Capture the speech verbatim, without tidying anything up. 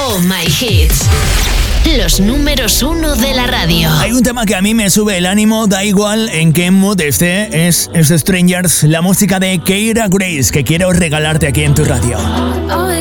Oh My Hits. Los números uno de la radio. Hay un tema que a mí me sube el ánimo, da igual en qué mood esté, es, es Strangers, la música de Keira Grace, que quiero regalarte aquí en tu radio.